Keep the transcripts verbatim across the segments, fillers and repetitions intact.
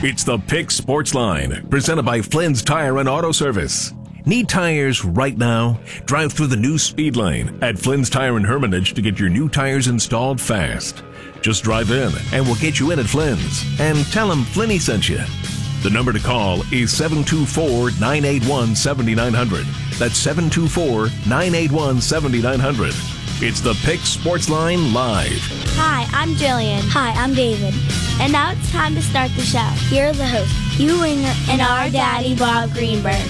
It's the Pick Sports Line, presented by Flynn's Tire and Auto Service. Need tires right now? Drive through the new speed lane at Flynn's Tire and Hermitage to get your new tires installed fast. Just drive in and we'll get you in at Flynn's. And tell them Flinny sent you. The number to call is seven two four, nine eight one, seven nine zero zero. That's seven two four, nine eight one, seven nine zero zero. It's the Pick Sports Line Live. Hi, I'm Jillian. Hi, I'm David. And now it's time to start the show. Here are the hosts, Hugh Winger and our daddy, Bob Greenberg.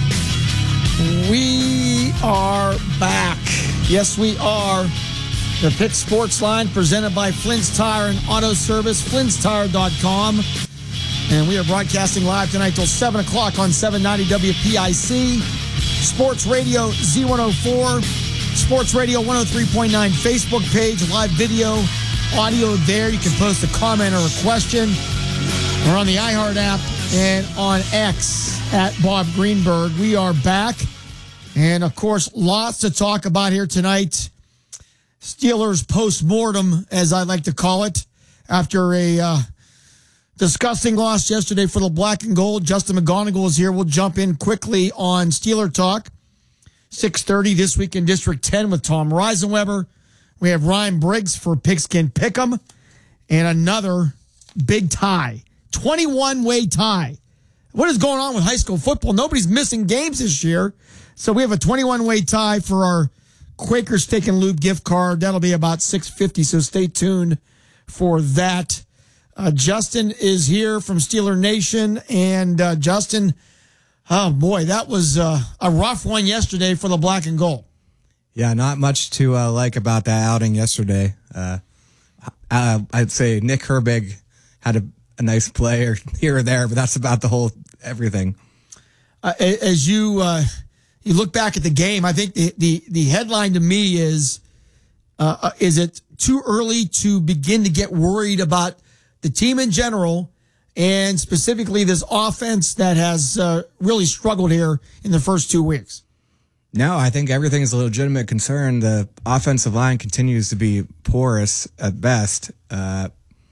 We are back. Yes, we are. The Pick Sports Line presented by Flynn's Tire and Auto Service, flynns tire dot com. And we are broadcasting live tonight till seven o'clock on seven ninety W P I C. Sports Radio Z one oh four. Sports Radio one oh three point nine Facebook page, live video, audio there. You can post a comment or a question. We're on the iHeart app and on X at Bob Greenberg. We are back. And, of course, lots to talk about here tonight. Steelers post-mortem, as I like to call it, after a uh, disgusting loss yesterday for the black and gold. Justin McGonigal is here. We'll jump in quickly on Steeler Talk. six thirty this week in District ten with Tom Reisenweber. We have Ryan Briggs for Pigskin Pick'em. And another big tie. twenty-one way tie. What is going on with high school football? Nobody's missing games this year. So we have a twenty-one way tie for our Quaker Steak and Lube gift card. That'll be about six fifty, so stay tuned for that. Uh, Justin is here from Steeler Nation. And uh, Justin... Oh, boy, that was uh, a rough one yesterday for the black and gold. Yeah, not much to uh, like about that outing yesterday. Uh, uh, I'd say Nick Herbig had a, a nice play or here or there, but that's about the whole everything. Uh, as you uh, you look back at the game, I think the, the, the headline to me is, uh, is it too early to begin to get worried about the team in general and specifically this offense that has uh, really struggled here in the first two weeks? No, I think everything is a legitimate concern. The offensive line continues to be porous at best. Uh,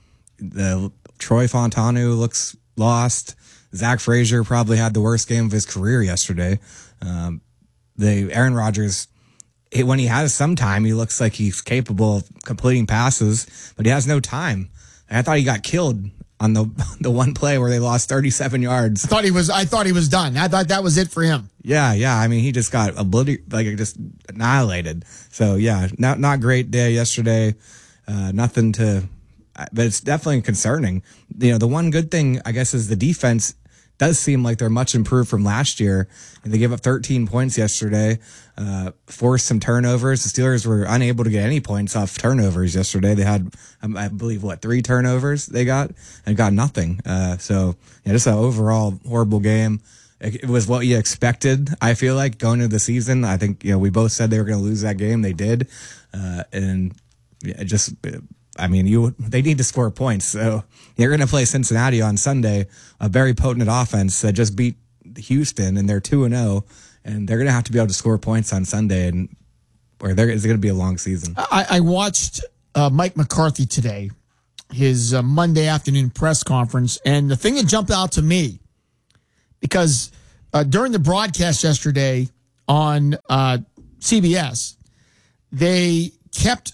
the Troy Fontanu looks lost. Zach Frazier probably had the worst game of his career yesterday. Um, the Aaron Rodgers, it, when he has some time, he looks like he's capable of completing passes, but he has no time. And I thought he got killed on the the one play where they lost thirty-seven yards. I thought he was. I thought he was done. I thought that was it for him. Yeah, yeah. I mean, he just got obliter- like just annihilated. So yeah, not not great day yesterday. Uh, nothing to, but it's definitely concerning. You know, the one good thing I guess is the defense does seem like they're much improved from last year. And they gave up thirteen points yesterday, uh, forced some turnovers. The Steelers were unable to get any points off turnovers yesterday. They had, um, I believe, what, three turnovers they got and got nothing. Uh, so, yeah, just an overall horrible game. It, it was what you expected, I feel like, going into the season. I think, you know, we both said they were going to lose that game. They did. Uh, and yeah, just, I mean, you they need to score points. So you're going to play Cincinnati on Sunday, a very potent offense that just beat Houston, and they're two and oh, and they're going to have to be able to score points on Sunday, and or there is going to be a long season. I, I watched uh, Mike McCarthy today, his uh, Monday afternoon press conference, and the thing that jumped out to me, because uh, during the broadcast yesterday on uh, C B S, they kept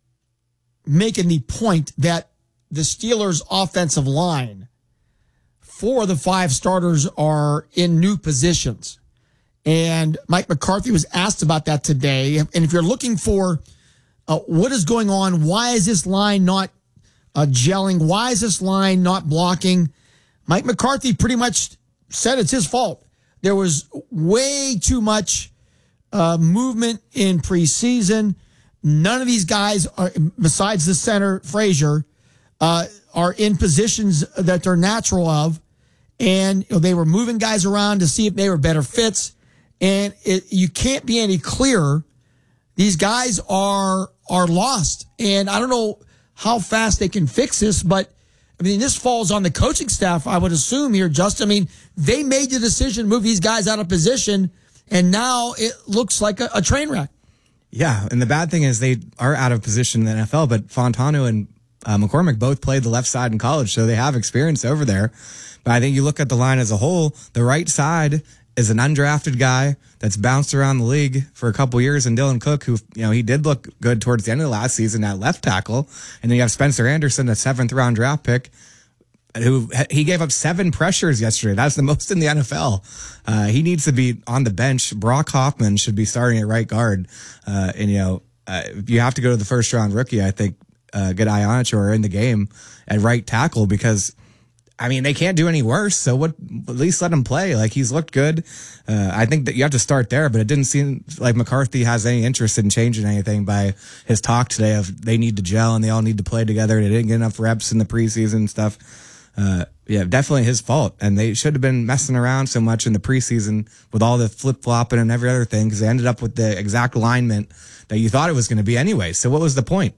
making the point that the Steelers' offensive line, four of the five starters are in new positions. And Mike McCarthy was asked about that today. And if you're looking for uh, what is going on, why is this line not uh, gelling? Why is this line not blocking? Mike McCarthy pretty much said it's his fault. There was way too much uh, movement in preseason. None of these guys, are, besides the center, Frazier, uh, are in positions that they're natural of. And you know, they were moving guys around to see if they were better fits. And it, you can't be any clearer. These guys are are lost. And I don't know how fast they can fix this, but I mean, this falls on the coaching staff, I would assume here, Justin. I mean, they made the decision to move these guys out of position, and now it looks like a, a train wreck. Yeah, and the bad thing is they are out of position in the N F L, but Fontanu and uh, McCormick both played the left side in college, so they have experience over there. But I think you look at the line as a whole, the right side is an undrafted guy that's bounced around the league for a couple years, and Dylan Cook, who, you know, he did look good towards the end of the last season at left tackle. And then you have Spencer Anderson, a seventh round draft pick, who he gave up seven pressures yesterday. That's the most in the N F L. Uh, he needs to be on the bench. Brock Hoffman should be starting at right guard. Uh, and, you know, uh, if you have to go to the first round rookie, I think uh, get Ionichor in the game at right tackle, because I mean, they can't do any worse, so what? At least let him play. Like, he's looked good. Uh, I think that you have to start there, but it didn't seem like McCarthy has any interest in changing anything by his talk today of they need to gel and they all need to play together. They didn't get enough reps in the preseason and stuff. Uh, yeah, definitely his fault, and they should have been messing around so much in the preseason with all the flip-flopping and every other thing, because they ended up with the exact alignment that you thought it was going to be anyway. So what was the point?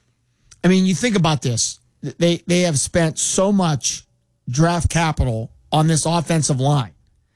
I mean, you think about this. They They have spent so much draft capital on this offensive line,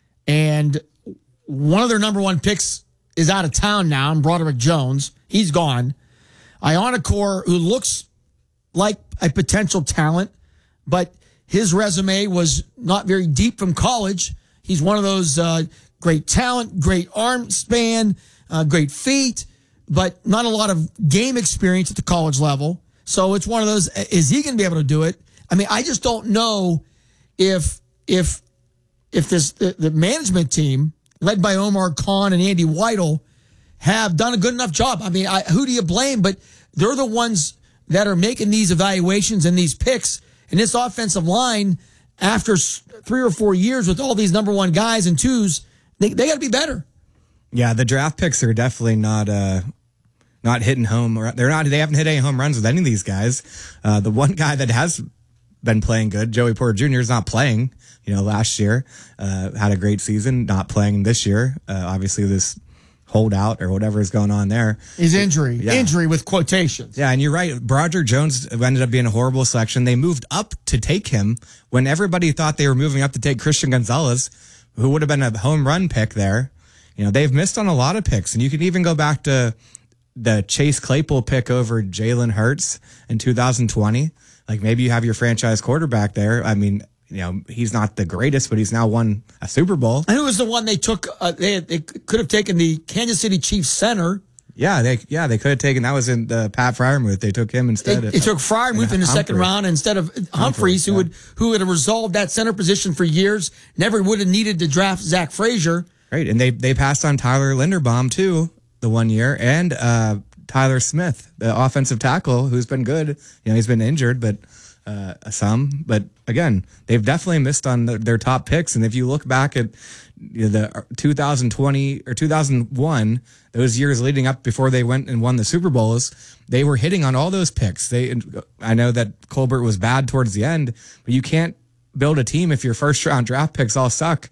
and one of their number one picks is out of town now, and Broderick Jones, he's gone. Ionichor, who looks like a potential talent, but his resume was not very deep from college. He's one of those uh, great talent, great arm span, uh, great feet, but not a lot of game experience at the college level. So it's one of those, is he going to be able to do it? I mean, I just don't know If if if this the, the management team led by Omar Khan and Andy Weidel have done a good enough job. I mean, I, who do you blame? But they're the ones that are making these evaluations and these picks. And this offensive line, after three or four years with all these number one guys and twos, they they got to be better. Yeah, the draft picks are definitely not uh not hitting home. They're not. They haven't hit any home runs with any of these guys. Uh, the one guy that has been playing good, Joey Porter Junior is not playing. You know, last year uh, had a great season, not playing this year. Uh, obviously, this holdout or whatever is going on there. His injury, yeah. injury with quotations. Yeah, and you're right. Broderick Jones ended up being a horrible selection. They moved up to take him when everybody thought they were moving up to take Christian Gonzalez, who would have been a home run pick there. You know, they've missed on a lot of picks, and you can even go back to the Chase Claypool pick over Jalen Hurts in two thousand twenty. Like, maybe you have your franchise quarterback there. I mean, you know, he's not the greatest, but he's now won a Super Bowl. And who was the one they took? Uh, they, they could have taken the Kansas City Chiefs center. Yeah, they yeah they could have taken, that was in the Pat Freiermuth. They took him instead. They, of, they took Freiermuth in, in the second round instead of Humphreys, Humphreys who yeah. would who would have resolved that center position for years. Never would have needed to draft Zach Frazier. Right, and they they passed on Tyler Linderbaum too the one year, and uh, Tyler Smith, the offensive tackle, who's been good. You know, he's been injured, but uh, some. But again, they've definitely missed on the, their top picks. And if you look back at you know, the two thousand twenty or two thousand one, those years leading up before they went and won the Super Bowls, they were hitting on all those picks. They, I know that Colbert was bad towards the end, but you can't build a team if your first round draft picks all suck.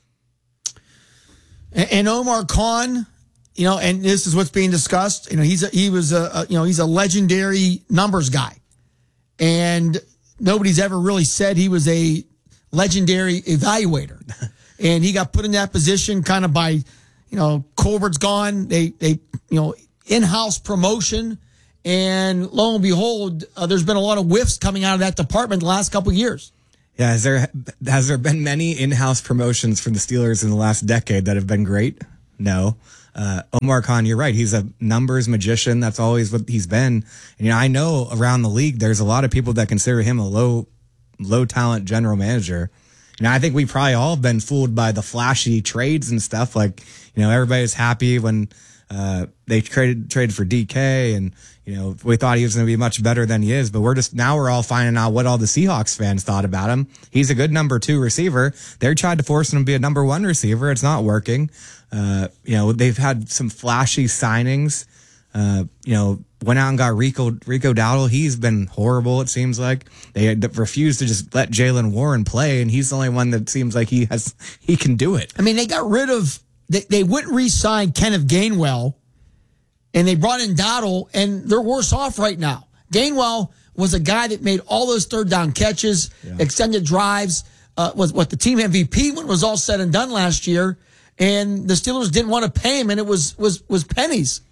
And, and Omar Khan, you know, and this is what's being discussed. You know, he's a, he was a, a you know he's a legendary numbers guy, and nobody's ever really said he was a legendary evaluator. And he got put in that position kind of by, you know, Colbert's gone. They they you know in-house promotion, and lo and behold, uh, there's been a lot of whiffs coming out of that department the last couple of years. Yeah, has there has there been many in-house promotions from the Steelers in the last decade that have been great? No. Uh, Omar Khan, you're right. He's a numbers magician. That's always what he's been. And, you know, I know around the league, there's a lot of people that consider him a low, low talent general manager. You know, I think we probably all have been fooled by the flashy trades and stuff. Like, you know, everybody's happy when uh, they traded traded for D K, and you know, we thought he was going to be much better than he is. But we're just now we're all finding out what all the Seahawks fans thought about him. He's a good number two receiver. They're trying to force him to be a number one receiver. It's not working. Uh, you know, they've had some flashy signings. Uh, you know, went out and got Rico Rico Dowdle. He's been horrible, it seems like. They refused to just let Jalen Warren play, and he's the only one that seems like he has he can do it. I mean, they got rid of they, they wouldn't re-sign Kenneth Gainwell, and they brought in Dowdle, and they're worse off right now. Gainwell was a guy that made all those third down catches, yeah. extended drives, uh, was what the team M V P when it was all said and done last year, and the Steelers didn't want to pay him, and it was was was pennies.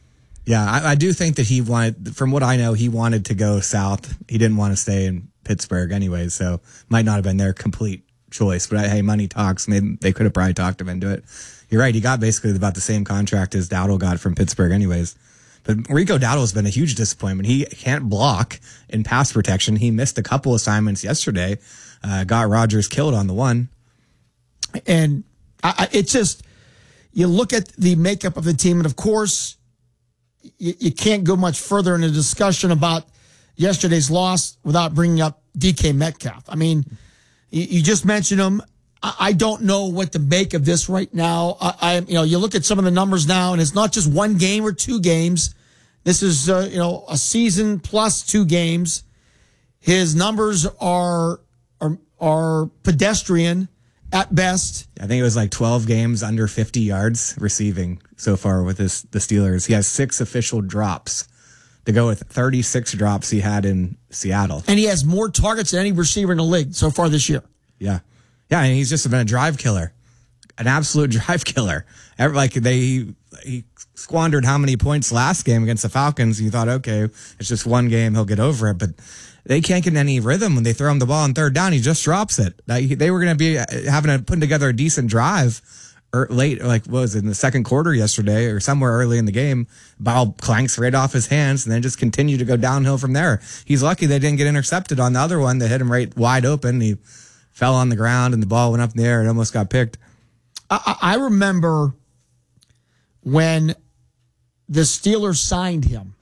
Yeah, I, I do think that he wanted, from what I know, he wanted to go south. He didn't want to stay in Pittsburgh anyways, so might not have been their complete choice. But hey, money talks. Maybe they could have probably talked him into it. You're right. He got basically about the same contract as Dowdle got from Pittsburgh anyways. But Rico Dowdle has been a huge disappointment. He can't block in pass protection. He missed a couple assignments yesterday, uh, got Rodgers killed on the one. And I, I, it's just, you look at the makeup of the team, and of course, you, you can't go much further in a discussion about yesterday's loss without bringing up D K Metcalf. I mean, you, you just mentioned him. I, I don't know what to make of this right now. I, I, you know, you look at some of the numbers now, and it's not just one game or two games. This is, uh, you know, a season plus two games. His numbers are are, are pedestrian at best. I think it was like twelve games under fifty yards receiving so far with this, the Steelers. He has six official drops to go with thirty-six drops he had in Seattle. And he has more targets than any receiver in the league so far this year. Yeah. Yeah, and he's just been a drive killer. An absolute drive killer. Every, like they he squandered how many points last game against the Falcons. You thought, okay, it's just one game, he'll get over it. But they can't get any rhythm when they throw him the ball on third down. He just drops it. They were going to be having to put together a decent drive or late, like what was it, in the second quarter yesterday or somewhere early in the game. Ball clanks right off his hands and then just continue to go downhill from there. He's lucky they didn't get intercepted on the other one that hit him right wide open. He fell on the ground and the ball went up in the air and almost got picked. I, I remember when the Steelers signed him.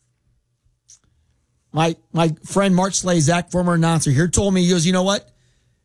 My my friend Mark Slazak, former announcer here, told me, he goes, you know what?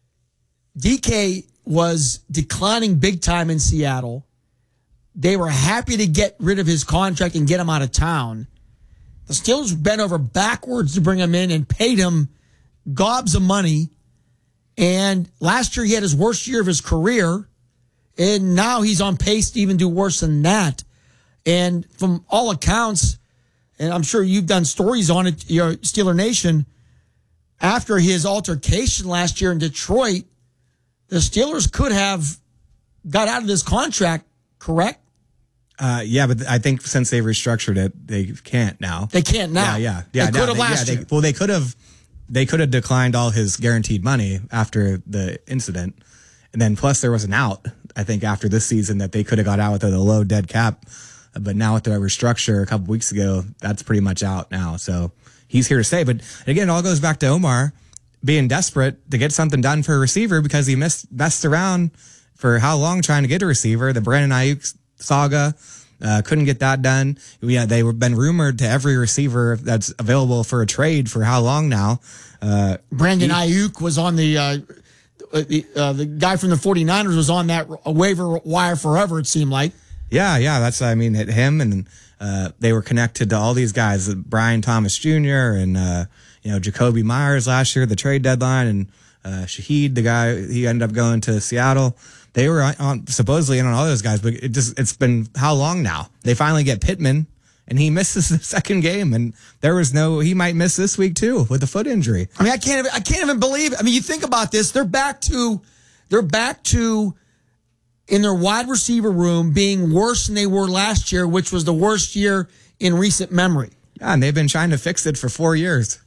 D K was declining big time in Seattle. They were happy to get rid of his contract and get him out of town. The Steelers bent over backwards to bring him in and paid him gobs of money. And last year he had his worst year of his career. And now he's on pace to even do worse than that. And from all accounts, and I'm sure you've done stories on it, your Steeler Nation, after his altercation last year in Detroit, the Steelers could have got out of this contract, correct? Uh, yeah, but I think since they restructured it, they can't now. They can't now. Yeah, yeah. yeah they could have they, last yeah, year. They, well, they could have they could have declined all his guaranteed money after the incident. And then plus there was an out, I think, after this season that they could have got out with a low dead cap. But now with the restructure a couple weeks ago, that's pretty much out now. So he's here to stay. But again, it all goes back to Omar being desperate to get something done for a receiver because he missed, messed around for how long trying to get a receiver. The Brandon Ayuk saga, uh, couldn't get that done. Yeah, they've been rumored to every receiver that's available for a trade for how long now? Uh, Brandon he, Ayuk was on the, uh, the, uh, the guy from the 49ers was on that waiver wire forever, it seemed like. Yeah, yeah, that's, I mean, him and, uh, they were connected to all these guys, Brian Thomas Junior and, uh, you know, Jacoby Myers last year, the trade deadline, and, uh, Shaheed, the guy, he ended up going to Seattle. They were on, on supposedly in on all those guys, but it just, it's been how long now? They finally get Pittman and he misses the second game and there was no, he might miss this week too with a foot injury. I mean, I can't, even, I can't even believe it. I mean, you think about this, they're back to, they're back to, in their wide receiver room being worse than they were last year, which was the worst year in recent memory. Yeah, and they've been trying to fix it for four years.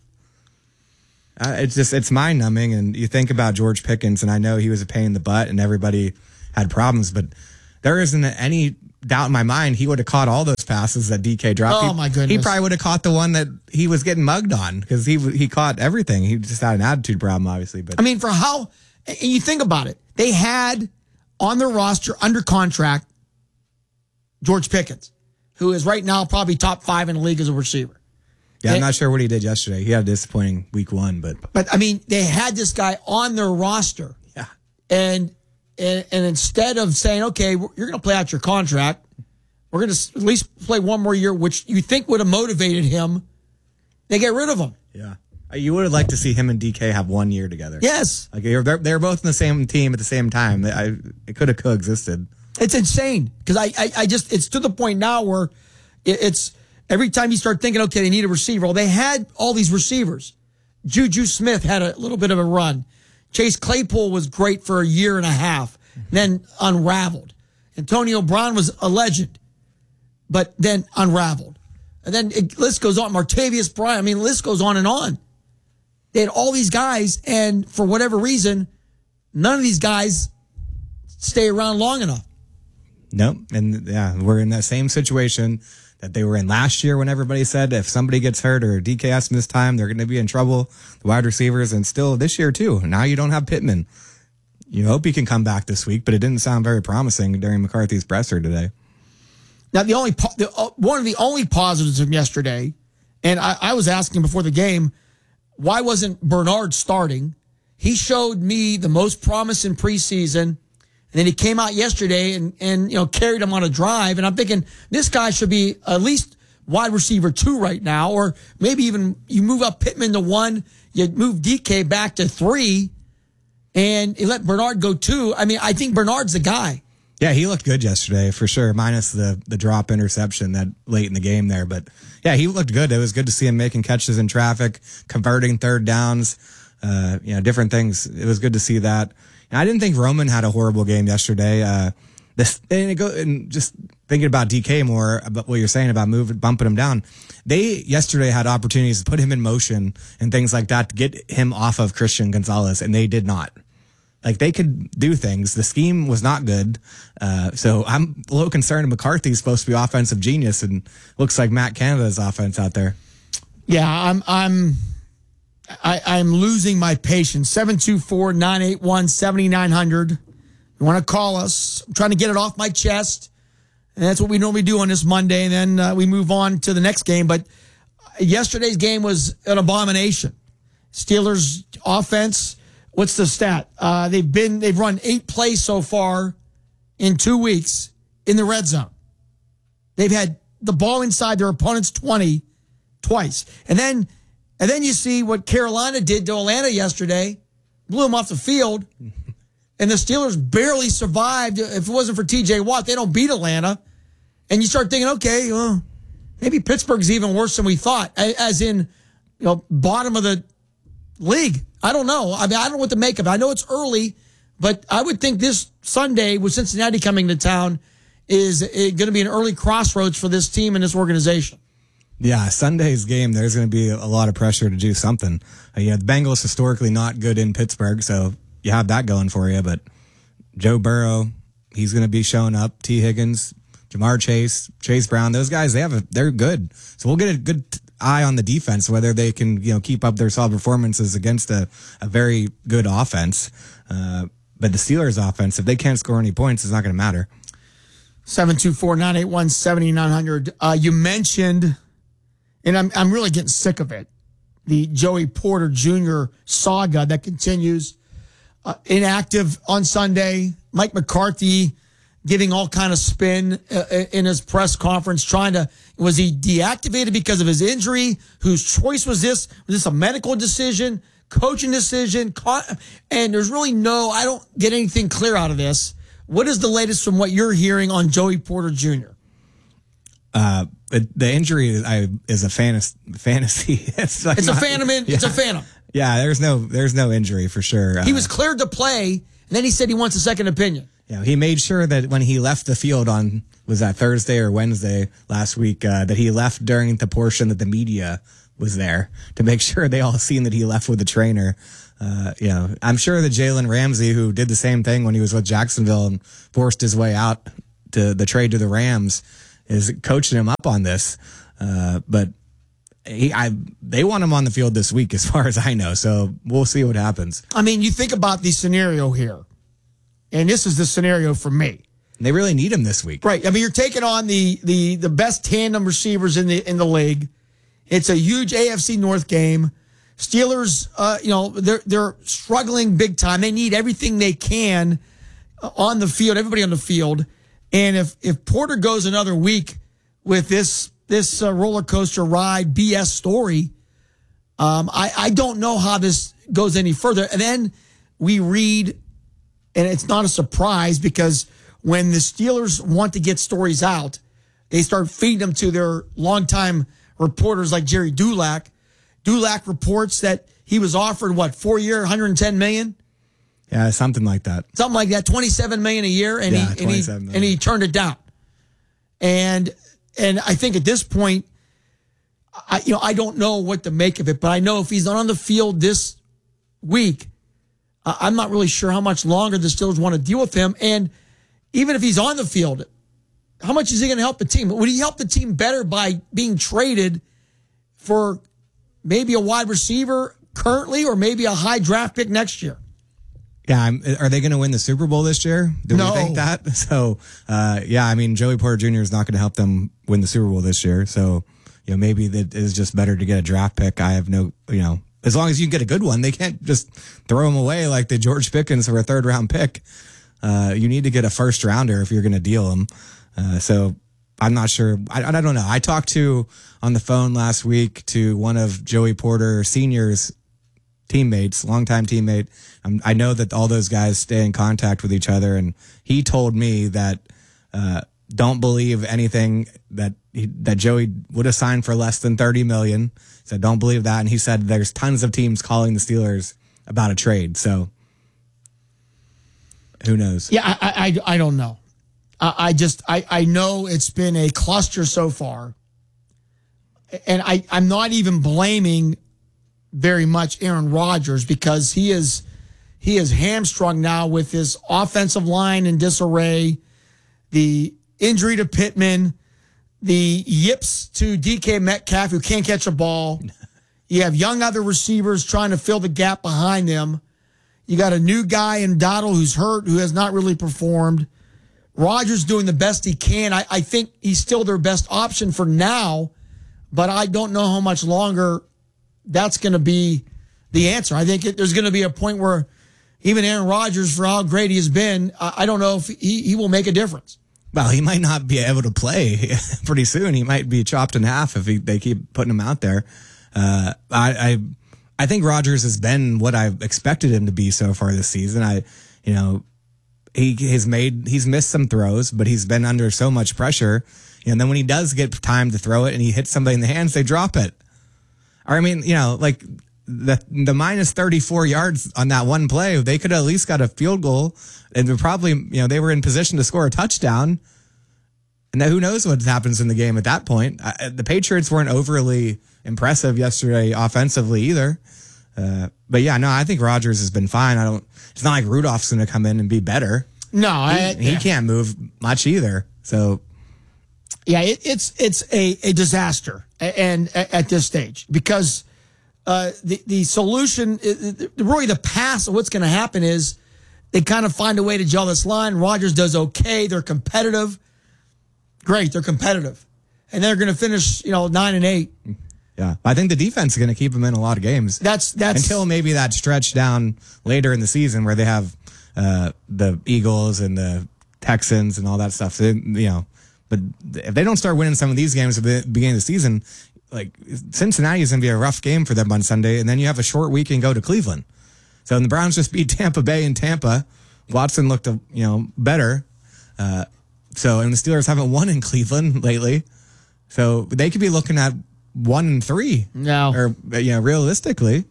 Uh, it's just, it's mind numbing. And you think about George Pickens, and I know he was a pain in the butt and everybody had problems, but there isn't any doubt in my mind he would have caught all those passes that D K dropped. Oh, he, my goodness. He probably would have caught the one that he was getting mugged on because he, he caught everything. He just had an attitude problem, obviously. But I mean, for how, and you think about it, they had on their roster, under contract, George Pickens, who is right now probably top five in the league as a receiver. Yeah, they, I'm not sure what he did yesterday. He had a disappointing week one, but but I mean, they had this guy on their roster. Yeah, and and, and instead of saying, okay, you're going to play out your contract, we're going to at least play one more year, which you think would have motivated him, they get rid of him. Yeah. You would have liked to see him and D K have one year together. Yes. Like they're, they're both in the same team at the same time. I, it could have coexisted. It's insane because I, I, I just, it's to the point now where it's every time you start thinking, okay, they need a receiver. Well, they had all these receivers. Juju Smith had a little bit of a run. Chase Claypool was great for a year and a half, then unraveled. Antonio Brown was a legend, but then unraveled. And then it, list goes on. Martavius Bryant. I mean, the list goes on and on. They had all these guys, and for whatever reason, none of these guys stay around long enough. Nope. And yeah, we're in that same situation that they were in last year when everybody said if somebody gets hurt or D K S missed time, they're going to be in trouble. The wide receivers, and still this year too. Now you don't have Pittman. You hope he can come back this week, but it didn't sound very promising during McCarthy's presser today. Now, the only the, uh, one of the only positives of yesterday, and I, I was asking before the game, why wasn't Bernard starting? He showed me the most promise in preseason, and then he came out yesterday and, and you know carried him on a drive. And I'm thinking this guy should be at least wide receiver two right now, or maybe even you move up Pittman to one, you move D K back to three, and you let Bernard go two. I mean, I think Bernard's the guy. Yeah, he looked good yesterday for sure, minus the the drop interception that late in the game there. But yeah, he looked good. It was good to see him making catches in traffic, converting third downs, uh, you know, different things. It was good to see that. And I didn't think Roman had a horrible game yesterday. Uh, this and, it go, and just thinking about D K more, about what you're saying about moving, bumping him down. They yesterday had opportunities to put him in motion and things like that to get him off of Christian Gonzalez, and they did not. Like, they could do things. The scheme was not good. Uh, so I'm a little concerned McCarthy's supposed to be offensive genius, and looks like Matt Canada's offense out there. Yeah, I'm I'm I, I'm losing my patience. seven two four, nine eight one, seven nine zero zero. You want to call us. I'm trying to get it off my chest. And that's what we normally do on this Monday. And then uh, we move on to the next game. But yesterday's game was an abomination. Steelers offense. What's the stat? Uh, they've been they've run eight plays so far in two weeks in the red zone. They've had the ball inside their opponent's twenty twice, and then and then you see what Carolina did to Atlanta yesterday, blew them off the field, and the Steelers barely survived. If it wasn't for T J Watt, they don't beat Atlanta, and you start thinking, okay, well, maybe Pittsburgh's even worse than we thought, as in, you know, bottom of the league. I don't know. I mean, I don't know what to make of it. I know it's early, but I would think this Sunday with Cincinnati coming to town is going to be an early crossroads for this team and this organization. Yeah, Sunday's game, there's going to be a lot of pressure to do something. Uh, yeah, the Bengals historically not good in Pittsburgh, so you have that going for you. But Joe Burrow, he's going to be showing up. T. Higgins, Jamar Chase, Chase Brown, those guys, they have a, they're good. So we'll get a good eye on the defense, whether they can, you know, keep up their solid performances against a, a very good offense. Uh, but the Steelers offense, if they can't score any points, it's not going to matter. seven two four, nine eight one, seven nine zero zero. Uh, you mentioned, and I'm I'm really getting sick of it, the Joey Porter Junior saga that continues. Uh, inactive on Sunday. Mike McCarthy giving all kind of spin uh, in his press conference, trying to, was he deactivated because of his injury? Whose choice was this? Was this a medical decision, coaching decision? And there's really no, I don't get anything clear out of this. What is the latest from what you're hearing on Joey Porter Junior? Uh, the injury is, I, is a fantasy. fantasy. It's, like it's not, a phantom. In, yeah. It's a phantom. Yeah, there's no, there's no injury for sure. Uh, he was cleared to play, and then he said he wants a second opinion. Yeah, he made sure that when he left the field on, was that Thursday or Wednesday last week, uh, that he left during the portion that the media was there to make sure they all seen that he left with the trainer. Uh, you know, I'm sure that Jalen Ramsey, who did the same thing when he was with Jacksonville and forced his way out to the trade to the Rams, is coaching him up on this. Uh, but he, I, they want him on the field this week, as far as I know. So we'll see what happens. I mean, you think about the scenario here. And this is the scenario for me. They really need him this week. Right. I mean, you're taking on the the the best tandem receivers in the in the league. It's a huge A F C North game. Steelers, uh, you know, they're they're struggling big time. They need everything they can on the field, everybody on the field. And if if Porter goes another week with this this uh, roller coaster ride B S story, um, I I don't know how this goes any further. And then we read. And it's not a surprise because when the Steelers want to get stories out, they start feeding them to their longtime reporters like Jerry Dulac. Dulac reports that he was offered, what, four-year, one hundred ten million dollars? Yeah, something like that. Something like that, twenty-seven million dollars a year, and, yeah, he, and, he, and he turned it down. And and I think at this point, I, you know, I don't know what to make of it, but I know if he's not on the field this week, uh, I'm not really sure how much longer the Steelers want to deal with him. And even if he's on the field, how much is he going to help the team? Would he help the team better by being traded for maybe a wide receiver currently or maybe a high draft pick next year? Yeah, I'm, are they going to win the Super Bowl this year? Do No. we think that? So, uh, yeah, I mean, Joey Porter Junior is not going to help them win the Super Bowl this year. So, you know, maybe it is just better to get a draft pick. I have no, you know, as long as you can get a good one, they can't just throw them away like the George Pickens for a third round pick. Uh, you need to get a first rounder if you're going to deal them. Uh, so I'm not sure. I, I don't know. I talked to on the phone last week to one of Joey Porter Senior's teammates, longtime teammate. Um, I know that all those guys stay in contact with each other, and he told me that uh, don't believe anything that he, that Joey would have signed for less than thirty million. He said don't believe that, and he said there's tons of teams calling the Steelers about a trade. So who knows? Yeah, I I, I don't know. I, I just I, I know it's been a cluster so far, and I I'm not even blaming very much Aaron Rodgers because he is he is hamstrung now with his offensive line in disarray, the injury to Pittman, the yips to D K Metcalf who can't catch a ball. You have young other receivers trying to fill the gap behind them. You got a new guy in Dottle who's hurt, who has not really performed. Rodgers doing the best he can. I, I think he's still their best option for now, but I don't know how much longer that's going to be the answer. I think it, there's going to be a point where even Aaron Rodgers, for how great he has been, I, I don't know if he, he will make a difference. Well, he might not be able to play pretty soon. He might be chopped in half if he, they keep putting him out there. Uh, I, I, I think Rodgers has been what I expected him to be so far this season. I, you know, he has made, he's missed some throws, but he's been under so much pressure. And then when he does get time to throw it and he hits somebody in the hands, they drop it. Or, I mean, you know, like the the minus thirty-four yards on that one play, they could have at least got a field goal and probably, you know, they were in position to score a touchdown. And then who knows what happens in the game at that point. I, the Patriots weren't overly impressive yesterday offensively either. Uh, but yeah, no, I think Rodgers has been fine. I don't, it's not like Rudolph's going to come in and be better. No, I, he, he can't move much either. So yeah, it, it's it's a, a disaster, and at this stage because uh, the the solution, really the pass of what's going to happen is they kind of find a way to gel this line. Rodgers does okay. They're competitive. Great, they're competitive, and they're going to finish, you know, nine and eight. Yeah, I think the defense is going to keep them in a lot of games. That's that's until maybe that stretch down later in the season where they have uh, the Eagles and the Texans and all that stuff. So, you know. But if they don't start winning some of these games at the beginning of the season, like Cincinnati is going to be a rough game for them on Sunday, and then you have a short week and go to Cleveland. So and the Browns just beat Tampa Bay in Tampa. Watson looked, you know, better. Uh, so and the Steelers haven't won in Cleveland lately, so they could be looking at one and three. No, or you know, realistically.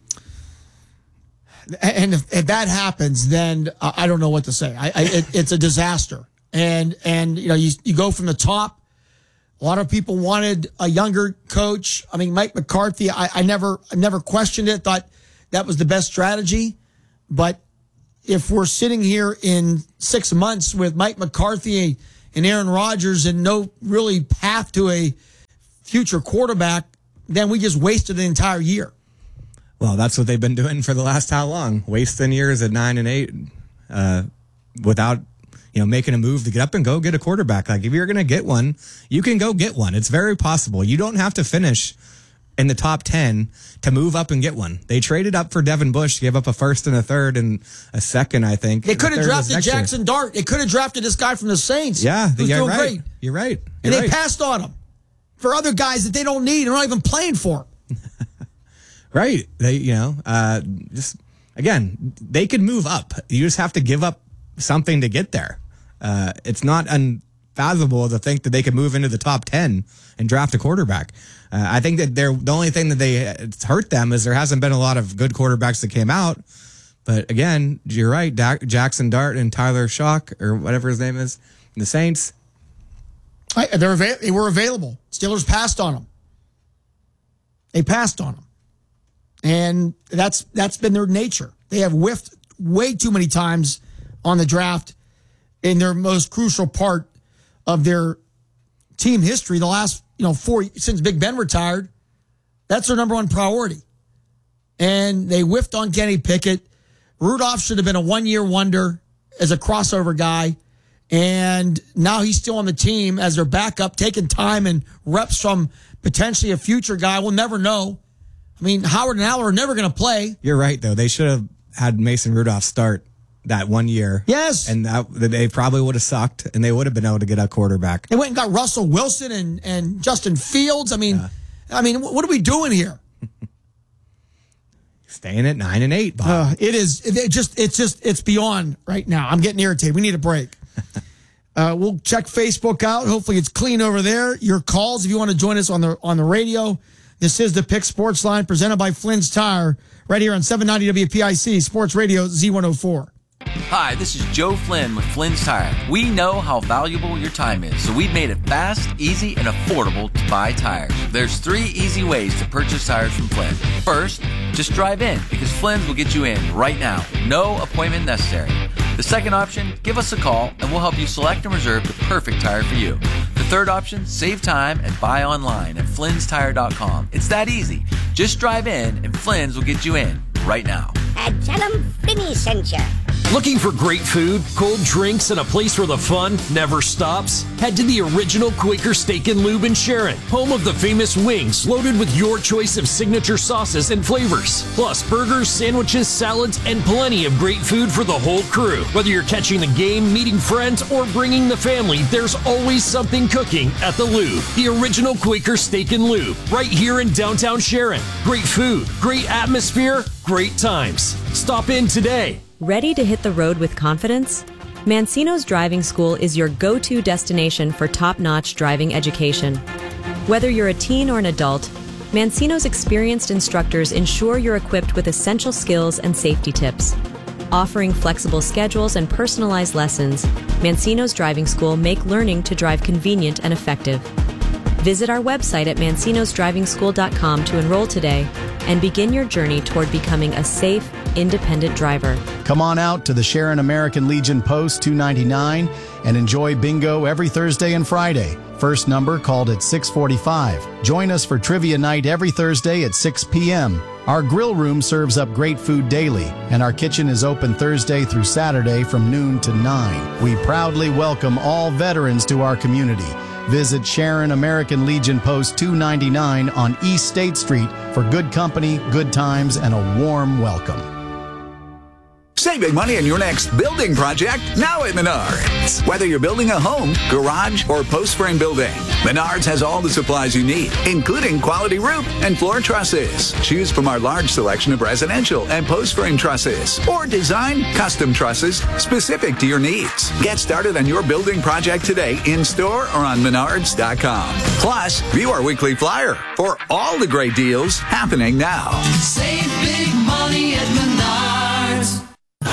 And if, if that happens, then uh, I don't know what to say. I, I it, it's a disaster. And, and, you know, you, you go from the top. A lot of people wanted a younger coach. I mean, Mike McCarthy, I, I never, I never questioned it, thought that was the best strategy. But if we're sitting here in six months with Mike McCarthy and Aaron Rodgers and no really path to a future quarterback, then we just wasted the entire year. Well, that's what they've been doing for the last how long? Wasting years at nine and eight, uh, without, you know, making a move to get up and go get a quarterback. Like if you're going to get one, you can go get one. It's very possible. You don't have to finish in the top ten to move up and get one. They traded up for Devin Bush, gave up a first and a third and a second, I think. They could have the drafted Jackson year. Dart. They could have drafted this guy from the Saints. Yeah, who's you're doing right. great. You're right. You're and they right. passed on him for other guys that they don't need. They're not even playing for him. Right. They, you know, uh, just again, they could move up. You just have to give up something to get there. Uh, it's not unfathomable to think that they could move into the top ten and draft a quarterback. Uh, I think that they're the only thing that they it's hurt them is there hasn't been a lot of good quarterbacks that came out. But again, you're right. Dak, Jackson Dart and Tyler Shock or whatever his name is, the Saints. They're avail- they were available. Steelers passed on them. They passed on him. And that's that's been their nature. They have whiffed way too many times on the draft in their most crucial part of their team history. The last, you know, four, since Big Ben retired, that's their number one priority. And they whiffed on Kenny Pickett. Rudolph should have been a one-year wonder as a crossover guy. And now he's still on the team as their backup, taking time and reps from potentially a future guy. We'll never know. I mean, Howard and Aller are never going to play. You're right, though. They should have had Mason Rudolph start that one year. Yes. And that, they probably would have sucked, and they would have been able to get a quarterback. They went and got Russell Wilson and, and Justin Fields. I mean, yeah. I mean, what are we doing here? Staying at nine and eight, Bob. Uh, it is it just it's just it's beyond right now. I'm getting irritated. We need a break. uh, we'll check Facebook out. Hopefully, it's clean over there. Your calls if you want to join us on the on the radio. This is the Pick Sports Line presented by Flynn's Tire right here on seven ninety W P I C Sports Radio Z one oh four. Hi, this is Joe Flynn with Flynn's Tire. We know how valuable your time is, so we've made it fast, easy, and affordable to buy tires. There's three easy ways to purchase tires from Flynn. First, just drive in, because Flynn's will get you in right now. No appointment necessary. The second option, give us a call, and we'll help you select and reserve the perfect tire for you. The third option, save time and buy online at flynns tire dot com. It's that easy. Just drive in, and Flynn's will get you in right now. And tell them Finny sent you. Looking for great food, cold drinks, and a place where the fun never stops? Head to the original Quaker Steak and Lube in Sharon, home of the famous wings, loaded with your choice of signature sauces and flavors. Plus burgers, sandwiches, salads, and plenty of great food for the whole crew. Whether you're catching the game, meeting friends, or bringing the family, there's always something cooking at the Lube. The original Quaker Steak and Lube, right here in downtown Sharon. Great food, great atmosphere, great times. Stop in today. Ready to hit the road with confidence? Mancino's Driving School is your go-to destination for top-notch driving education. Whether you're a teen or an adult, Mancino's experienced instructors ensure you're equipped with essential skills and safety tips. Offering flexible schedules and personalized lessons, Mancino's Driving School make learning to drive convenient and effective. Visit our website at mancinos driving school dot com to enroll today and begin your journey toward becoming a safe, independent driver. Come on out to the Sharon American Legion Post two ninety-nine and enjoy bingo every Thursday and Friday. First number called at six forty-five. Join us for trivia night every Thursday at six p.m. Our grill room serves up great food daily, and our kitchen is open Thursday through Saturday from noon to nine. We proudly welcome all veterans to our community. Visit Sharon American Legion Post two ninety-nine on East State Street for good company, good times, and a warm welcome. Save big money on your next building project now at Menards. Whether you're building a home, garage, or post frame building, Menards has all the supplies you need, including quality roof and floor trusses. Choose from our large selection of residential and post frame trusses, or design custom trusses specific to your needs. Get started on your building project today in store or on menards dot com. Plus, view our weekly flyer for all the great deals happening now. Save big money at Menards.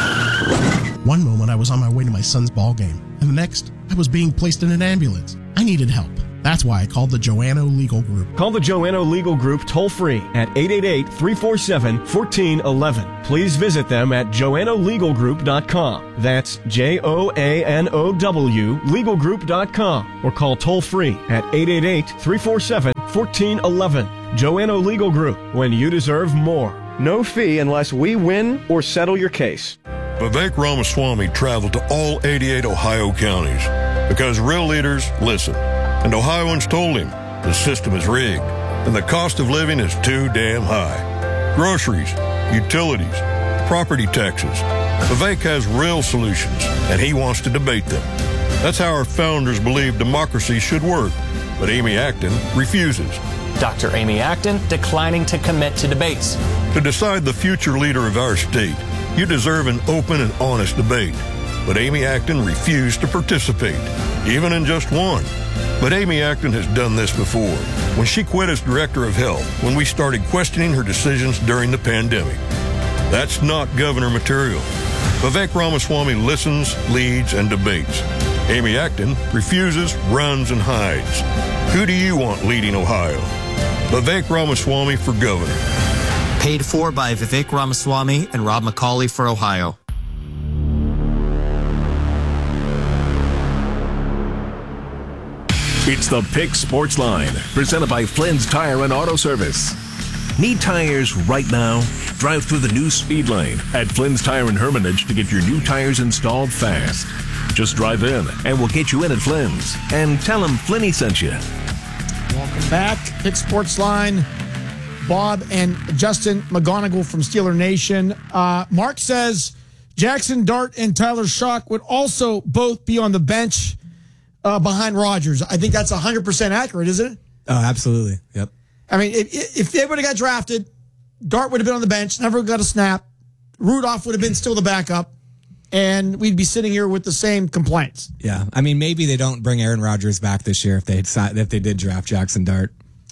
One moment I was on my way to my son's ball game, and the next I was being placed in an ambulance. I needed help. That's why I called the Joanno Legal Group. Call the Joanno Legal Group toll-free at eight eight eight, three four seven, one four one one. Please visit them at joanno legal group dot com. That's J O A N O W legal group dot com. Or call toll-free at eight eight eight, three four seven, one four one one. Joanno Legal Group, when you deserve more. No fee unless we win or settle your case. Vivek Ramaswamy traveled to all eighty-eight Ohio counties because real leaders listen. And Ohioans told him the system is rigged and the cost of living is too damn high. Groceries, utilities, property taxes. Vivek has real solutions and he wants to debate them. That's how our founders believed democracy should work. But Amy Acton refuses. Doctor Amy Acton declining to commit to debates. To decide the future leader of our state, you deserve an open and honest debate. But Amy Acton refused to participate, even in just one. But Amy Acton has done this before, when she quit as director of health, when we started questioning her decisions during the pandemic. That's not governor material. Vivek Ramaswamy listens, leads, and debates. Amy Acton refuses, runs, and hides. Who do you want leading Ohio? Vivek Ramaswamy for governor. Paid for by Vivek Ramaswamy and Rob McCauley for Ohio. It's the Pick Sports Line, presented by Flynn's Tire and Auto Service. Need tires right now? Drive through the new speed lane at Flynn's Tire and Hermitage to get your new tires installed fast. Just drive in and we'll get you in at Flynn's. And tell them Flinny sent you. Welcome back. Pick Sports Line. Bob and Justin McGonigal from Steeler Nation. Uh, Mark says Jackson Dart and Tyler Shock would also both be on the bench uh, behind Rodgers. I think that's one hundred percent accurate, isn't it? Oh, absolutely. Yep. I mean, if, if they would have got drafted, Dart would have been on the bench, never got a snap. Rudolph would have been still the backup, and we'd be sitting here with the same complaints. Yeah. I mean, maybe they don't bring Aaron Rodgers back this year if they if they did draft Jackson Dart.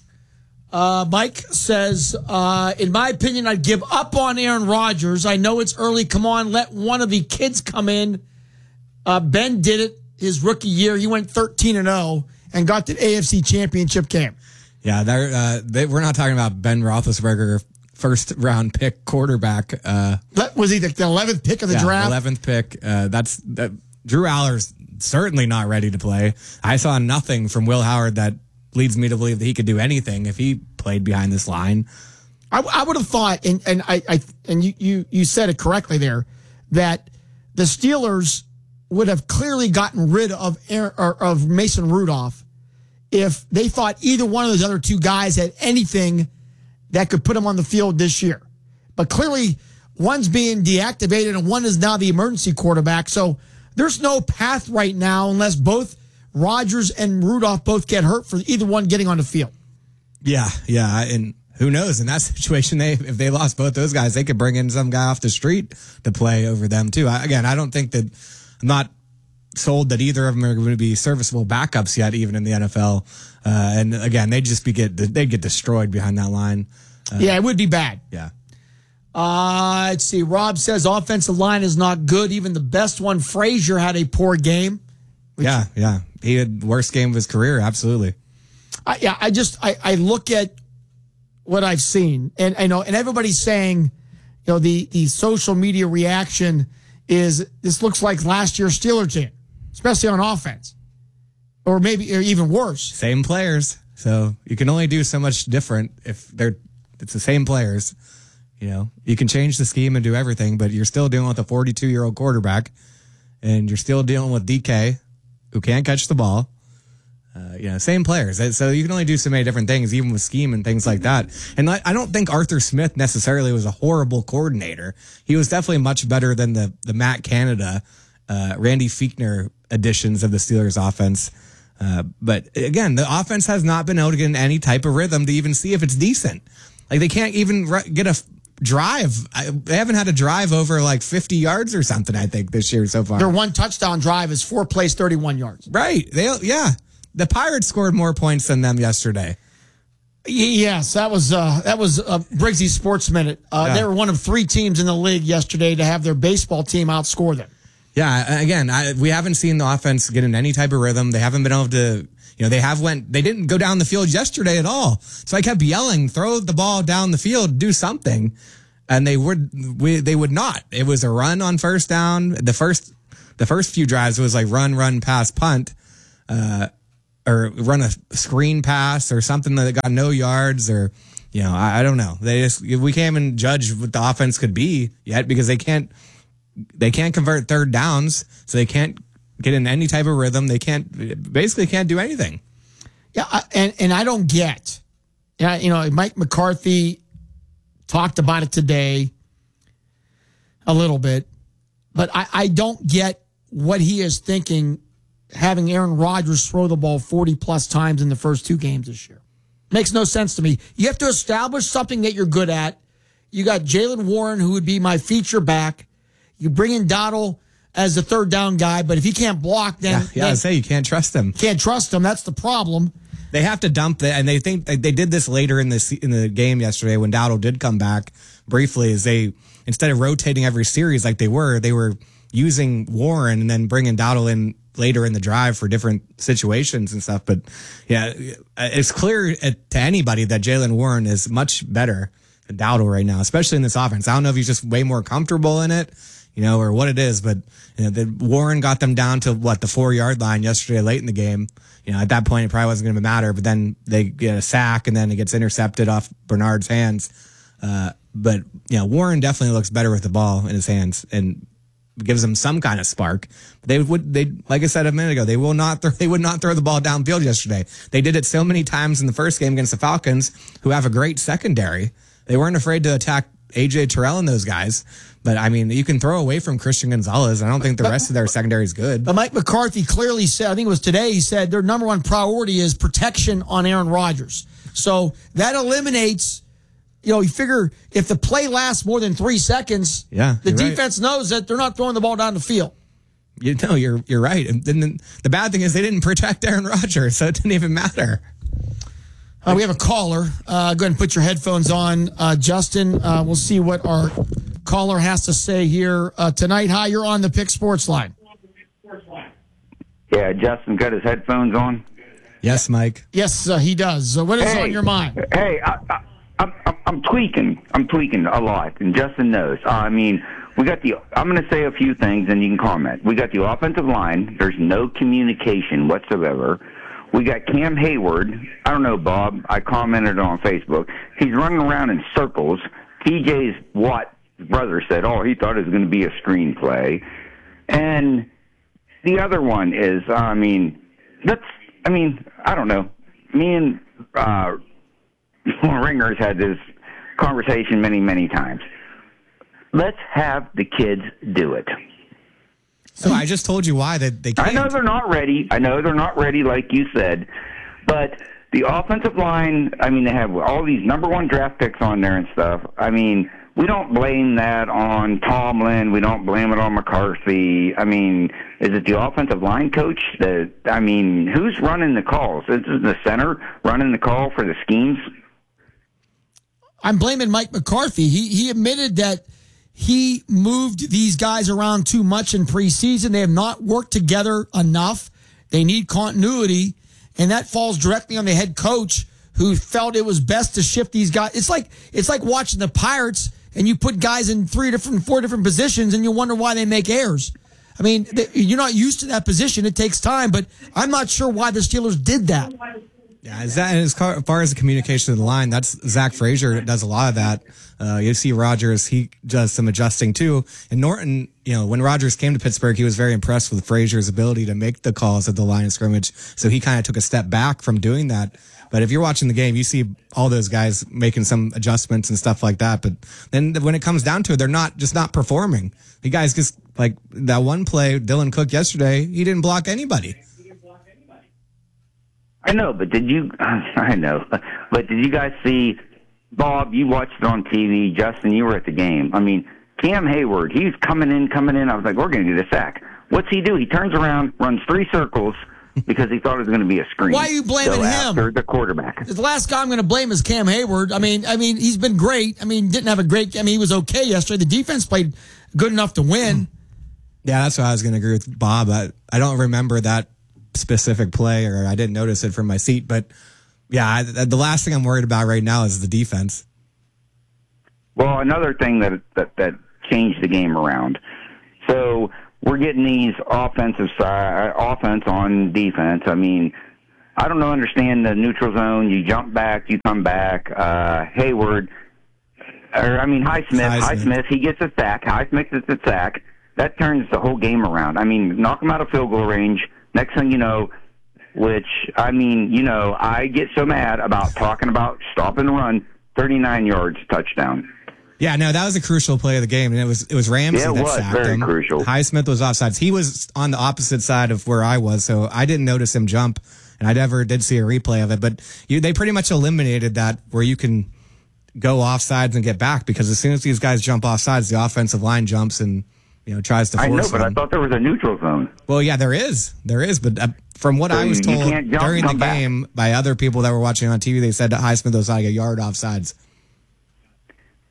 Uh, Mike says, uh, in my opinion, I'd give up on Aaron Rodgers. I know it's early. Come on, let one of the kids come in. Uh, Ben did it his rookie year. He went thirteen and oh and got the A F C Championship game. Yeah, they're, uh, they, we're not talking about Ben Roethlisberger, first round pick quarterback. Uh, Was he the eleventh pick of the yeah, draft? eleventh pick. Uh, that's that, Drew Aller's certainly not ready to play. I saw nothing from Will Howard that leads me to believe that he could do anything if he played behind this line. I, I would have thought, and, and I, I and you, you you said it correctly there, that the Steelers would have clearly gotten rid of Aaron, or of Mason Rudolph if they thought either one of those other two guys had anything that could put him on the field this year. But clearly, one's being deactivated and one is now the emergency quarterback. So there's no path right now unless both Rodgers and Rudolph both get hurt for either one getting on the field. Yeah, yeah, and who knows? In that situation, they if they lost both those guys, they could bring in some guy off the street to play over them too. I, again, I don't think that I'm not sold that either of them are going to be serviceable backups yet, even in the N F L. Uh, and again, they'd just be get they get destroyed behind that line. Uh, yeah, it would be bad. Yeah. Uh, let's see. Rob says offensive line is not good. Even the best one, Frazier, had a poor game. Yeah, yeah. He had the worst game of his career, absolutely. I, yeah, I just I, I look at what I've seen, and I know, and everybody's saying, you know, the the social media reaction is this looks like last year's Steelers team, especially on offense, or maybe or even worse. Same players, so you can only do so much different if they're it's the same players. You know, you can change the scheme and do everything, but you're still dealing with a forty-two year old quarterback, and you're still dealing with D K, who can't catch the ball. Uh, you know, same players. So you can only do so many different things, even with scheme and things like that. And I, I don't think Arthur Smith necessarily was a horrible coordinator. He was definitely much better than the, the Matt Canada, uh, Randy Fichtner additions of the Steelers offense. Uh, but again, the offense has not been able to get in any type of rhythm to even see if it's decent. Like they can't even get a drive. I, they haven't had a drive over like fifty yards or something, I think, this year so far. Their one touchdown drive is four plays, thirty-one yards. Right. They, yeah. The Pirates scored more points than them yesterday. Yes, that was uh, that was uh, Briggsy Sports Minute. Uh, Yeah. They were one of three teams in the league yesterday to have their baseball team outscore them. Yeah, again, I, we haven't seen the offense get in any type of rhythm. They haven't been able to, you know, they have went, they didn't go down the field yesterday at all. So I kept yelling, throw the ball down the field, do something. And they would, we, they would not. It was a run on first down. The first, the first few drives was like run, run, pass, punt, uh, or run a screen pass or something that got no yards or, you know, I, I don't know. They just, we can't even judge what the offense could be yet because they can't, they can't convert third downs. So they can't get in any type of rhythm. They can't, basically can't do anything. Yeah. I- And, and I don't get, yeah, you know, Mike McCarthy talked about it today a little bit, but I, I don't get what he is thinking having Aaron Rodgers throw the ball forty plus times in the first two games this year. Makes no sense to me. You have to establish something that you're good at. You got Jalen Warren, who would be my feature back. You bring in Dottle as the third down guy, but if he can't block, then Yeah, yeah I then say you can't trust him. Can't trust him. That's the problem. They have to dump it, and they think they did this later in the in the game yesterday when Dowdle did come back briefly. Is they instead of rotating every series like they were, they were using Warren and then bringing Dowdle in later in the drive for different situations and stuff. But yeah, it's clear to anybody that Jaylen Warren is much better than Dowdle right now, especially in this offense. I don't know if he's just way more comfortable in it, you know, or what it is, but you know, the, Warren got them down to what, the four yard line yesterday late in the game. You know, at that point, it probably wasn't going to matter, but then they get a sack and then it gets intercepted off Bernard's hands. Uh, but, you know, Warren definitely looks better with the ball in his hands and gives them some kind of spark. They would, they, like I said a minute ago, they will not, th- they would not throw the ball downfield yesterday. They did it so many times in the first game against the Falcons, who have a great secondary. They weren't afraid to attack A J Terrell and those guys. But, I mean, you can throw away from Christian Gonzalez. I don't think the but, rest of their secondary is good. But Mike McCarthy clearly said, I think it was today, he said their number one priority is protection on Aaron Rodgers. So that eliminates, you know, you figure if the play lasts more than three seconds, yeah, the defense right. knows that they're not throwing the ball down the field. You know, you're you're right. And then the bad thing is they didn't protect Aaron Rodgers, so it didn't even matter. Uh, we have a caller. Uh, go ahead and put your headphones on. Uh, Justin, uh, we'll see what our caller has to say here uh, tonight. Hi, you're on the Pick Sports Line. Yeah, Justin got his headphones on. Yes, Mike. Yes, uh, he does. So what is hey, on your mind? Hey, I, I, I'm, I'm, I'm tweaking. I'm tweaking a lot, and Justin knows. Uh, I mean, we got the. I'm going to say a few things, and you can comment. We got the offensive line. There's no communication whatsoever. We got Cam Hayward. I don't know, Bob. I commented on Facebook. He's running around in circles. T J's Watt, his brother, said, oh, he thought it was going to be a screenplay. And the other one is, uh, I mean, that's, I mean, I don't know. Me and uh, Ringers had this conversation many, many times. Let's have the kids do it. So I just told you why that they can't. I know they're not ready. I know they're not ready, like you said. But the offensive line, I mean, they have all these number one draft picks on there and stuff. I mean, we don't blame that on Tomlin. We don't blame it on McCarthy. I mean, is it the offensive line coach? That I mean, who's running the calls? Is it the center running the call for the schemes? I'm blaming Mike McCarthy. He he admitted that he moved these guys around too much in preseason. They have not worked together enough. They need continuity, and that falls directly on the head coach, who felt it was best to shift these guys. It's like it's like watching the Pirates, and you put guys in three different, four different positions, and you wonder why they make errors. I mean, you're not used to that position. It takes time, but I'm not sure why the Steelers did that. Yeah, as, that, as far as the communication of the line, that's Zach Frazier does a lot of that. Uh, you see Rodgers, he does some adjusting too. And Norton, you know, when Rodgers came to Pittsburgh, he was very impressed with Frazier's ability to make the calls at the line of scrimmage. So he kind of took a step back from doing that. But if you're watching the game, you see all those guys making some adjustments and stuff like that. But then when it comes down to it, they're not just not performing. The guys just, like that one play, Dylan Cook yesterday, he didn't block anybody. I know, but did you, I know, but did you guys see, Bob, you watched it on T V, Justin, you were at the game. I mean, Cam Hayward, he's coming in, coming in. I was like, we're going to get a sack. What's he do? He turns around, runs three circles because he thought it was going to be a screen. Why are you blaming so him? After the quarterback. The last guy I'm going to blame is Cam Hayward. I mean, I mean, he's been great. I mean, didn't have a great, I mean, he was okay yesterday. The defense played good enough to win. Yeah, that's what I was going to agree with Bob. I, I don't remember that specific play, or I didn't notice it from my seat, but yeah, I, the last thing I'm worried about right now is the defense. Well, another thing that that, that changed the game around. So we're getting these offensive side, offense on defense. I mean, I don't know, understand the neutral zone. You jump back, you come back. Uh, Hayward, or I mean Highsmith, Highsmith, he gets a sack. Highsmith gets a sack. That turns the whole game around. I mean, knock him out of field goal range. Next thing you know, which, I mean, you know, I get so mad about talking about stop and run, thirty-nine yards, touchdown. Yeah, no, that was a crucial play of the game, and it was it was Ramsey yeah, it that was, sacked very him. crucial. Highsmith was offsides. He was on the opposite side of where I was, so I didn't notice him jump, and I never did see a replay of it. But you, they pretty much eliminated that where you can go offsides and get back, because as soon as these guys jump offsides, the offensive line jumps and you know tries to force I know, but them. I thought there was a neutral zone. Well, yeah, there is. There is, but uh, from what So I was you told can't jump, during the come back. game by other people that were watching on T V, they said that Highsmith was like a yard offsides.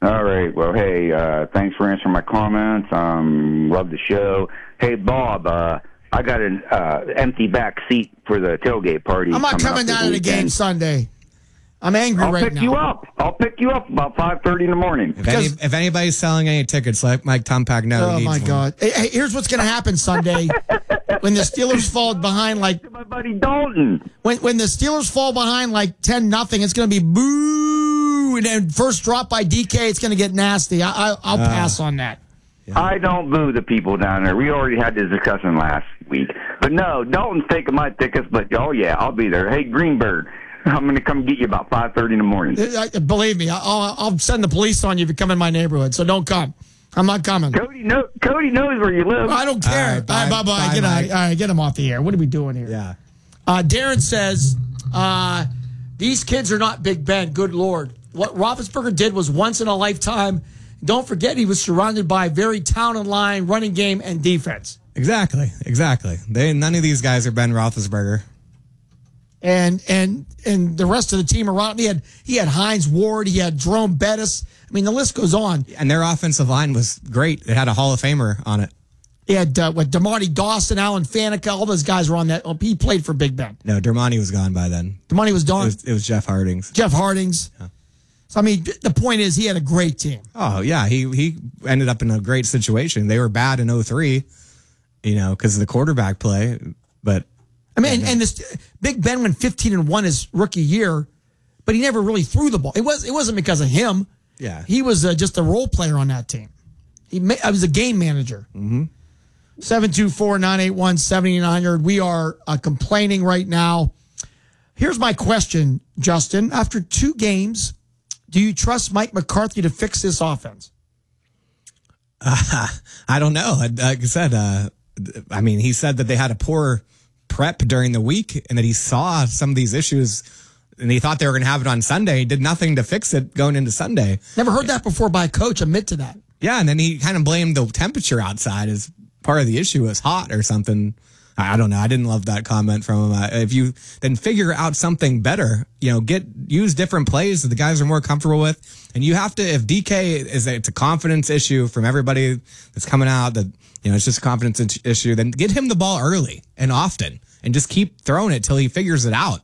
All right. Well, hey, uh, thanks for answering my comments. Um, love the show. Hey, Bob, uh, I got an uh, empty back seat for the tailgate party. I'm not coming down to the game Sunday. I'm angry I'll right now. I'll pick you up. I'll pick you up about five thirty in the morning. If, any, if anybody's selling any tickets, let Mike Tumpach know. Oh, he my needs God. one. Hey, hey, here's what's going to happen Sunday. When the Steelers fall behind like... My buddy Dalton. When, when the Steelers fall behind like ten nothing, it's going to be boo. And then first drop by D K, it's going to get nasty. I, I, I'll uh, pass on that. Yeah. I don't boo the people down there. We already had this discussion last week. But no, Dalton's taking my tickets, but oh, yeah, I'll be there. Hey, Greenberg. I'm going to come get you about five thirty in the morning. Uh, believe me, I'll, I'll send the police on you if you come in my neighborhood, so don't come. I'm not coming. Cody, know, Cody knows where you live. I don't care. All right, bye, bye, bye. bye. Get, out, all right, get him off the air. What are we doing here? Yeah. Uh, Darren says, uh, these kids are not Big Ben. Good Lord. What Roethlisberger did was once in a lifetime. Don't forget he was surrounded by a very talented line, running game, and defense. Exactly, exactly. They None of these guys are Ben Roethlisberger. And and and the rest of the team around, he had he had Hines Ward, he had Jerome Bettis. I mean, the list goes on. And their offensive line was great. It had a Hall of Famer on it. He had uh, what Demonte Dawson, Alan Faneca, all those guys were on that. Oh, he played for Big Ben. No, Dermonti was gone by then. Dermonti was gone. It was, it was Jeff Hardings. Jeff Hardings. Yeah. So I mean, the point is, he had a great team. Oh yeah, he he ended up in a great situation. They were bad in oh three, you know, because of the quarterback play, but. I mean, and, and this Big Ben went fifteen and one his rookie year, but he never really threw the ball. It was it wasn't because of him. Yeah, he was uh, just a role player on that team. He ma- I was a game manager. Mm-hmm. Seven two four nine eight one seventy nine hundred. We are uh, complaining right now. Here's my question, Justin. After two games, do you trust Mike McCarthy to fix this offense? Uh, I don't know. Like I said, uh, I mean, he said that they had a poor prep during the week and that he saw some of these issues and he thought they were going to have it on Sunday. He did nothing to fix it going into Sunday. Never heard that before by a coach admit to that. Yeah, and then he kind of blamed the temperature outside as part of the issue. It was hot or something. I don't know. I didn't love that comment from him. Uh, if you then figure out something better, you know, get use different plays that the guys are more comfortable with. And you have to, if D K is a, it's a confidence issue from everybody that's coming out that, you know, it's just a confidence issue, then get him the ball early and often and just keep throwing it till he figures it out.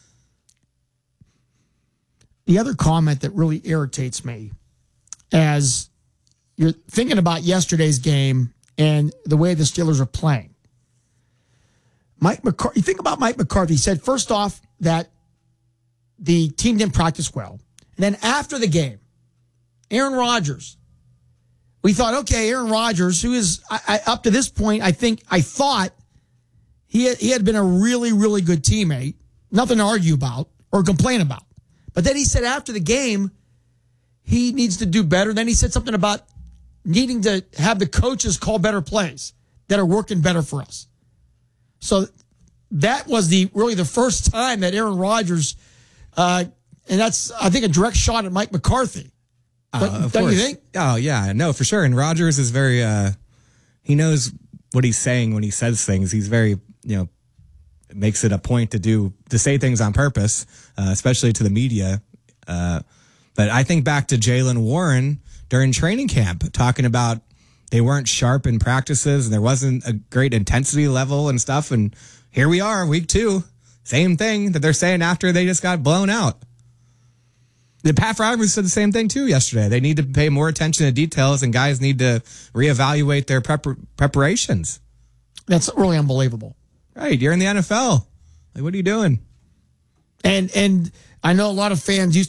The other comment that really irritates me as you're thinking about yesterday's game and the way the Steelers are playing. Mike McCarthy, you think about Mike McCarthy, he said, first off, that the team didn't practice well. And then after the game, Aaron Rodgers, we thought, okay, Aaron Rodgers, who is, I, I, up to this point, I think, I thought he had, he had been a really, really good teammate. Nothing to argue about or complain about. But then he said after the game, he needs to do better. Then he said something about needing to have the coaches call better plays that are working better for us. So that was the really the first time that Aaron Rodgers, uh, and that's, I think, a direct shot at Mike McCarthy. But, uh, don't course. you think? Oh, yeah. No, for sure. And Rodgers is very, uh, he knows what he's saying when he says things. He's very, you know, makes it a point to do, to say things on purpose, uh, especially to the media. Uh, but I think back to Jaylen Warren during training camp, talking about they weren't sharp in practices and there wasn't a great intensity level and stuff. And here we are, week two, same thing that they're saying after they just got blown out. The Pat Fryers said the same thing too yesterday. They need to pay more attention to details and guys need to reevaluate their prep- preparations. That's really unbelievable. Right. You're in the N F L. Like, what are you doing? And, and I know a lot of fans used